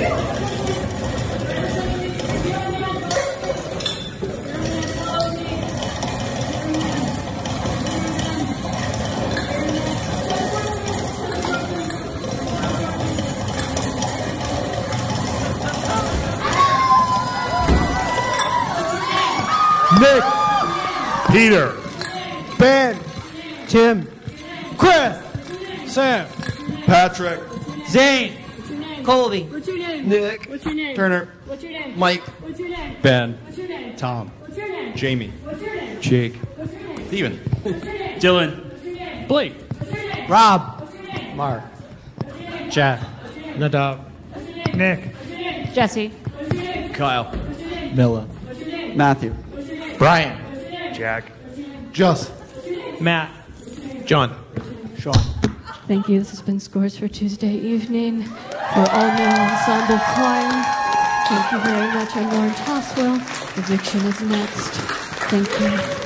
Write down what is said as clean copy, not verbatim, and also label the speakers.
Speaker 1: Nick,
Speaker 2: Peter,
Speaker 1: Ben, Tim, Chris, Sam,
Speaker 2: Patrick,
Speaker 1: Zane,
Speaker 3: Colby.
Speaker 4: What's your name?
Speaker 1: Nick,
Speaker 4: What's your name?
Speaker 1: Turner,
Speaker 4: What's your name?
Speaker 1: Mike,
Speaker 4: What's your name?
Speaker 1: Ben,
Speaker 4: What's your name?
Speaker 1: Tom,
Speaker 4: What's your name?
Speaker 2: Jamie,
Speaker 4: What's your name?
Speaker 1: Jake,
Speaker 4: What's your name?
Speaker 2: Steven,
Speaker 1: Dylan, Blake, Rob, Mark, Chad, Nadav, Nick,
Speaker 3: Jesse.
Speaker 1: Kyle, Milla, Matthew, Brian,
Speaker 2: Jack,
Speaker 1: Just, Matt, John, Sean.
Speaker 4: Thank you. This has been Scores for Tuesday Evening for All Male Ensemble Choir. Thank you very much. I'm Lauren Toswell. Eviction is next. Thank you.